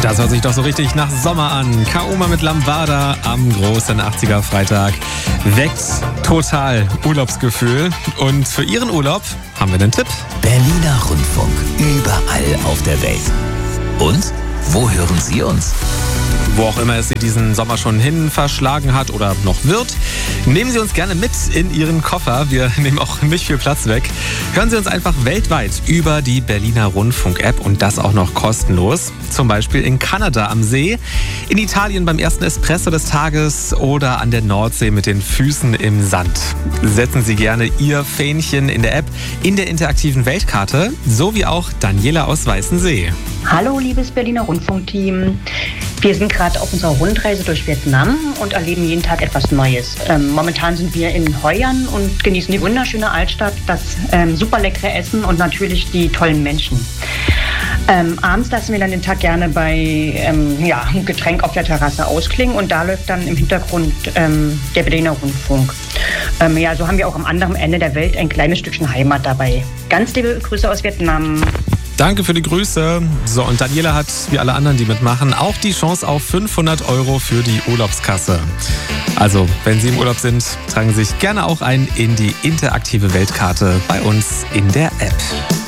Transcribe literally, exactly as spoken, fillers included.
Das hört sich doch so richtig nach Sommer an. Kaoma mit Lambada am großen achtziger-Freitag weckt total Urlaubsgefühl. Und für Ihren Urlaub haben wir einen Tipp. Berliner Rundfunk, überall auf der Welt. Und wo hören Sie uns? Wo auch immer es Sie diesen Sommer schon hin verschlagen hat oder noch wird, nehmen Sie uns gerne mit in Ihren Koffer. Wir nehmen auch nicht viel Platz weg. Hören Sie uns einfach weltweit über die Berliner Rundfunk-App und das auch noch kostenlos. Zum Beispiel in Kanada am See, in Italien beim ersten Espresso des Tages oder an der Nordsee mit den Füßen im Sand. Setzen Sie gerne Ihr Fähnchen in der App in der interaktiven Weltkarte, so wie auch Daniela aus Weißensee. Hallo, liebes Berliner Rundfunk-Team. Wir sind gerade auf unserer Rundreise durch Vietnam und erleben jeden Tag etwas Neues. Ähm, momentan sind wir in Hoi An und genießen die wunderschöne Altstadt, das ähm, super leckere Essen und natürlich die tollen Menschen. Ähm, abends lassen wir dann den Tag gerne bei ähm, ja, einem Getränk auf der Terrasse ausklingen und da läuft dann im Hintergrund ähm, der Berliner Rundfunk. Ähm, ja, so haben wir auch am anderen Ende der Welt ein kleines Stückchen Heimat dabei. Ganz liebe Grüße aus Vietnam. Danke für die Grüße. So, und Daniela hat, wie alle anderen, die mitmachen, auch die Chance auf fünfhundert Euro für die Urlaubskasse. Also, wenn Sie im Urlaub sind, tragen Sie sich gerne auch ein in die interaktive Weltkarte bei uns in der App.